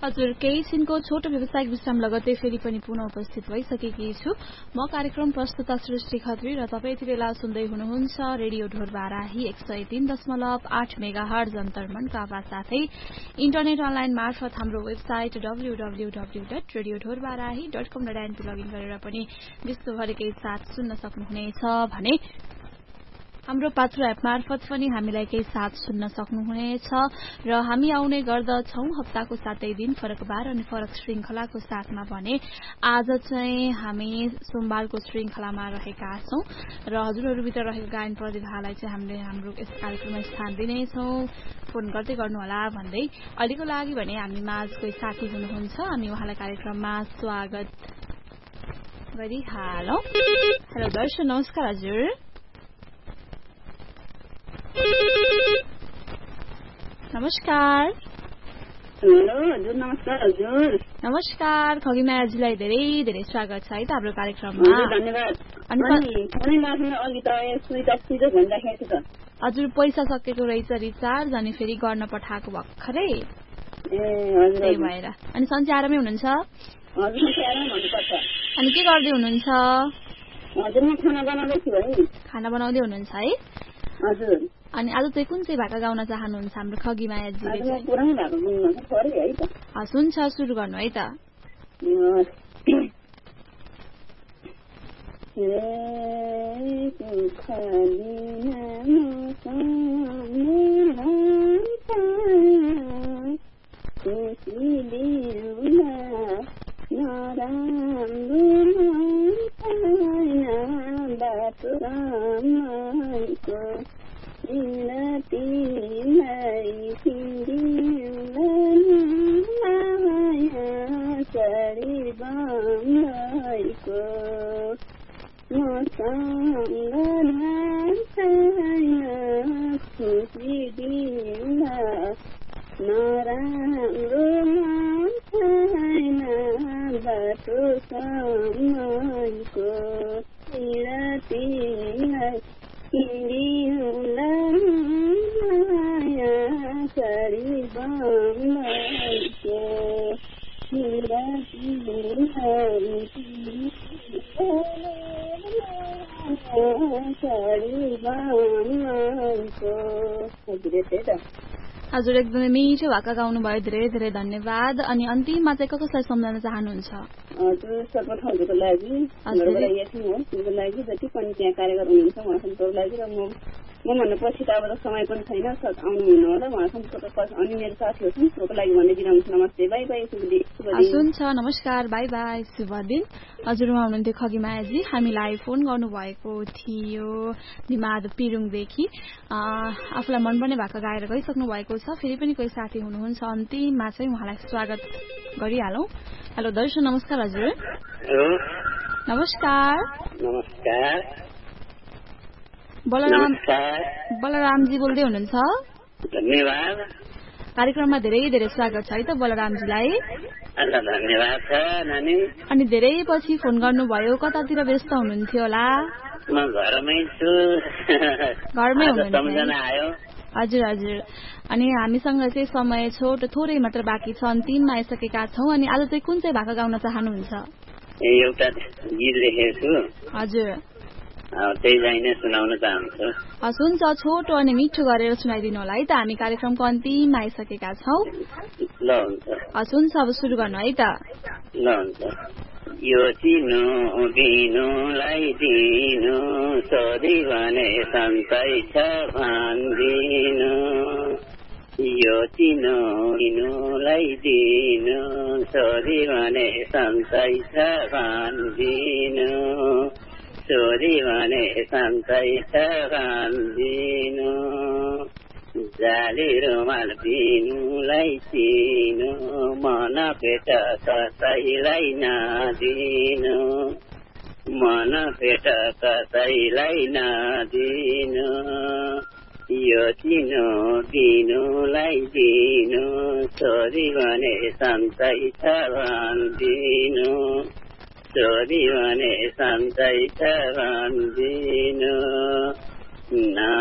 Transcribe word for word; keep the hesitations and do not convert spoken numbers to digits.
हजुर केही छिनको छोटो व्यावसायिक विश्राम लगत्तै फेरि पनि पुनः उपस्थित भइसकेकी छु। म कार्यक्रम प्रस्तुता सृष्टि खत्री र तपाईँ यति बेला सुन्दै हुनुहुन्छ रेडियो ढोरबाराही एक सय तीन दशमलव आठ मेगा हर्ज अन्तर्मनका आवाज साथै इन्टरनेट अनलाइन मार्फत हाम्रो website W W W dot radio Dhorbarahi dot कम डट एनपी लगइन गरेर पनि विश्वभरिकै साथ सुन्न सक्नुहुनेछ भने हाम्रो पात्रो एप मार्फत पनि हामीलाई केही साथ सुन्न सक्नुहुनेछ र हामी आउने गर्दछौं हप्ताको सातै दिन फरक बार अनि फरक श्रृंखलाको साथमा भने आज चाहिँ हामी सोमबारको श्रृंखलामा रहेका छौं र हजुरहरूभित्र रहेको गायन प्रतिभालाई चाहिँ हामीले हाम्रो यस कार्यक्रममा स्थान दिनेछौं। फोन गर्दै गर्नुहोला भन्दै अहिलेको लागि भने हामी माझ कोही साथी हुनुहुन्छ हामी उहाँलाई कार्यक्रममा स्वागत गरिहालौं। हेलो दर्शक नमस्कार हजुर। नमस्कार। हेलो हजुर नमस्कार हजुर। नमस्कार खगिमायाजीलाई धेरै धेरै स्वागत छ है त हाम्रो कार्यक्रममा। धन्यवाद। हजुर पैसा सकेको रहेछ रिचार्ज अनि फेरि गर्न पठाएको भर्खरै त्यही भएर। अनि सन्चै आरामै हुनुहुन्छ? अनि के गर्दै हुनुहुन्छ? खाना बनाउँदै हुनुहुन्छ है? हजुर। अनि आज चाहिँ कुन चाहिँ भाका गाउन चाहनुहुन्छ हाम्रो खगिमायाजीले? हस् हुन्छ सुरु गर्नु है त। हजुर एकदमै मिठो भाका गाउनु भयो, धेरै धेरै धन्यवाद। अनि अन्तिममा चाहिँ कसलाई सम्झाउन चाहनुहुन्छ? हजुर सर्वप्रथम हजुरको लागि हजुरको लागि जति पनि त्यहाँ कार्यक्रम हुनुहुन्छ उहाँहरूको लागि र म म भन्नु पछि त अब त समय पनि छैन आउनु हुनु होला उहाँहरूको अनि मेरो साथीहरू छन् उसको लागि भन्दै दिनुहुन्छ। नमस्ते बाई बाई शुभ दिन। हुन्छ नमस्कार बाई बाई शुभ दिन। हजुर उहाँ हुनुहुन्थ्यो खगिमायाजी हामीलाई फोन गर्नुभएको थियो निमाद पिरुङदेखि। आफूलाई मनपर्ने भाका गाएर गइसक्नु भएको छ। फेरि पनि कोही साथी हुनुहुन्छ अन्तिममा चाहिँ उहाँलाई स्वागत गरिहालौं। हेलो दर्शक नमस्कार हजुर। नमस्कार। नमस्कार। बलराम बलरामजी बोल्दै हुनुहुन्छ? धन्यवाद। कार्यक्रममा धेरै धेरै स्वागत छ है त बलरामजीलाई। धन्यवाद छ नानी। अनि धेरै पछि फोन गर्नुभयो, कतातिर व्यस्त हुनुहुन्थ्यो होला? म घरमै छु। घरमै हुनुहुन्छ? आयो। हजुर हजुर। अनि हामीसँग चाहिँ समय छोटो थोरै मात्र बाँकी छ, अन्तिममा आइसकेका छौं। अनि आज चाहिँ कुन चाहिँ भाका गाउन चाहनुहुन्छ? एउटा गीत लेखेको छु। हजुर। त्यही चाहिँ नै सुनाउन चाहन्छु। हस् हुन्छ छोटो अनि मिठो गरेर सुनाइदिनु होला है त। हामी कार्यक्रमको अन्तिममा आइसकेका छौं। ल हुन्छ। हस् हुन्छ अब सुरु गर्नु है त। ल हुन्छ। यो चिनो दिनुलाई दिनु सोधी भने सन्चै छ भन्दिनु। यो चिनो दिनुलाई दिनु सोधी भने सन्चै छ भन्दिनु। सोधी भने सन्चै छ भन्दिनु। जाली रुमाल दिनुलाई चिनु मन पेट कसैलाई नदिनु। मन पेट कसैलाई नदिनु। यो चिनो दिनुलाई दिनु सोधी भने सन्चै छ भन्दिनु। सोधी भने सन्चै छ भन्दिनु।